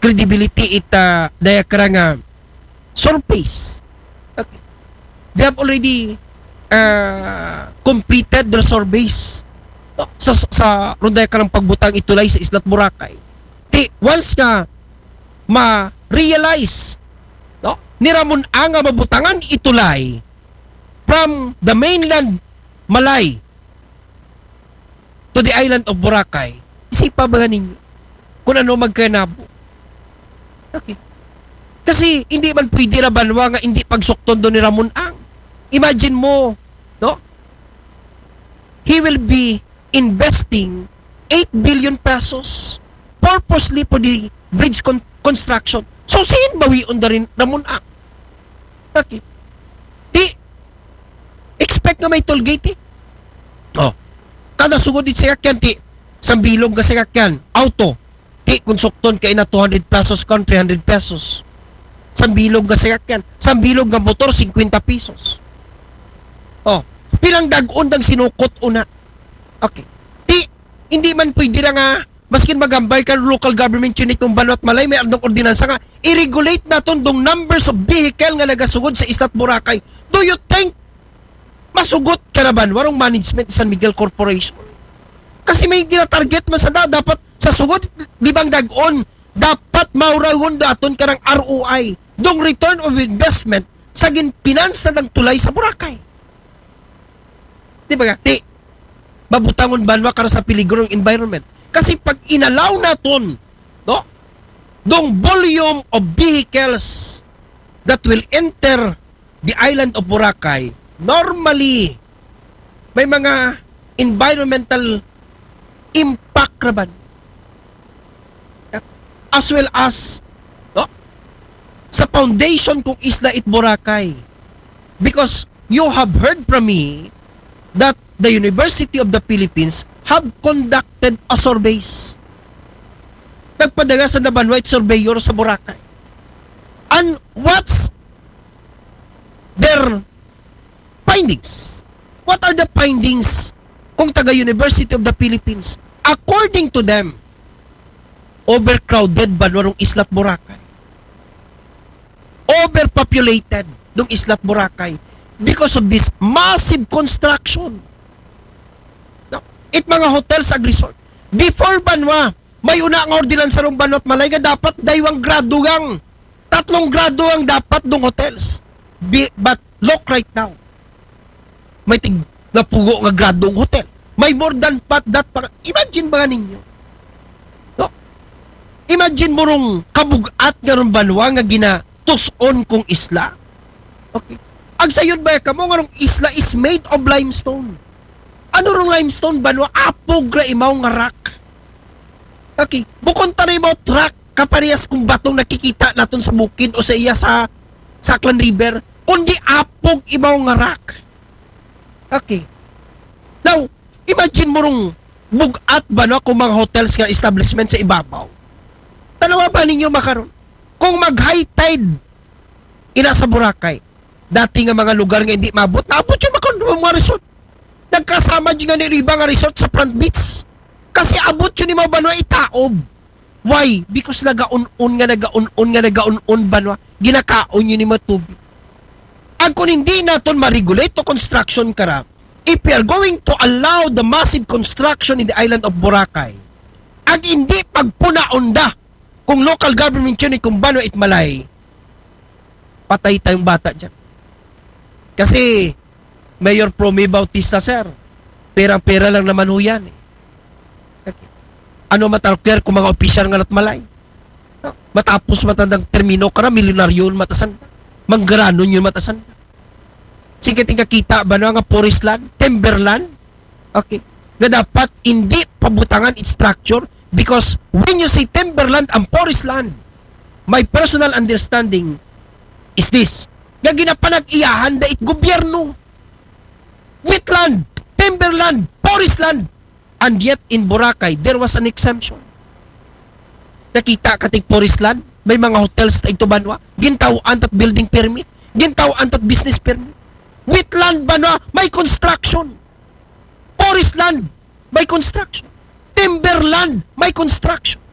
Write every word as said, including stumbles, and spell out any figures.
credibility ita daya kara nga surface. Okay. They have already uh, completed their surveys no? sa sa rundaya karang pagbutang itulay sa Islat Boracay. Ti once nga ma-realize no ni Ramon Ang nga mabutangan itulay from the mainland Malay to the island of Boracay, isipa ba ninyo kung ano magkanabo? Okay. Kasi hindi man pwede na banwa nga hindi pagsukton doon ni Ramon Ang. Imagine mo, no? He will be investing eight billion pesos purposely for the bridge con- construction. So, sin bawion na rin Ramon Ang? Okay. Di, expect na may toll gate eh. Oh. Kada sugod dit sa yakyan, ti, sa bilog ka sa yakyan, auto, ti, konsukton kay na two hundred pesos kon, three hundred pesos. Sa bilog ka sa yakyan, sa bilog nga motor, fifty pesos. Oh, pilang dag-on dang sinukot una. Okay. Ti, hindi man pwede na nga, maskin magambay ka local government unit kung Banwa at Malay, may andong ordinansa nga, i-regulate naton dong numbers of vehicle nga nagasugod sa Islat Boracay. Do you think masugot ka na ba warong management San Miguel Corporation? Kasi may gina-target man sa da, dapat sa sugod libang dag-on, dapat maurahon daton ka ng R O I, dong return of investment sa ginpinansa ng tulay sa Boracay. Di ba nga? Di, mabutangon banwa ka sa piligrong environment. Kasi pag inalaw naton, no, dong volume of vehicles that will enter the island of Boracay, normally, may mga environmental impact naman. As well as no, sa foundation kung Isla It Boracay. Because you have heard from me that the University of the Philippines have conducted a surveys. Nagpadala sa Nabanwait surveyor sa Boracay. And what's their findings? What are the findings kung taga University of the Philippines? According to them, overcrowded ba nung Islat Boracay? Overpopulated nung Islat Boracay because of this massive construction. No? It mga hotels ag resort. Before banwa, may una ang ordinansa ng Banwa at Malay nga dapat daywang grado gang. Tatlong grado ang dapat dong hotels. Be, but look right now, may tig napugo nga gradong hotel. May more than pat that pa. Imagine ba ninyo? No? Imagine mo rong kabugat nga rong banwa nga ginatuson kong isla. Okay. Ang sayon ba ka mo nga rong isla is made of limestone. Ano rong limestone banwa? Apog ra imaw nga rock. Okay. Bukon tari mo track kaparehas kung batong nakikita naton sa bukid o sa iya sa Saklan River, kundi apog ibaw nga rock. Okay. Now, imagine mo rong bugat ba no kung mga hotels nga establishment sa ibabaw. Tanawa ba ninyo makaroon? Kung mag-high tide ina sa Boracay, dati nga mga lugar nga hindi mabot, naabot yung makaroon mga resort. Nagkasama dyan nga ni iba nga resort sa front beach. Kasi abot yun ni mga banwa itaob. Why? Because nagaun-un nga nagaun-un nga nagaun-un banwa. Ginakaon yun ni mga tubig. Ang kung hindi natin ma-regulate to construction kara, if we are going to allow the massive construction in the island of Boracay, at hindi pagpunaonda kung local government yun kung Banwa at Malay, patay tayong bata dyan. Kasi, Mayor Promy Bautista, sir, perang-pera lang naman ho yan. Eh. Ano matalker kung mga opisyal nga at Malay? Matapos matandang termino ka na, milyonaryo yun matasan. Manggaranon yun matasan. Sige tingka kita ba na nga forest land, timberland? Okay. Nga dapat hindi pabutangan its structure because when you say timberland and forest land, my personal understanding is this. Nga ginapanag-iyahan da it gobyerno. Wetland, timberland, forest land. And yet in Boracay, there was an exemption. Nakita kating forest land, may mga hotels na ito banwa, gintawaan tat building permit, gintawaan tat business permit. Wetland banwa, may construction. Forest land, may construction. Timberland, may construction.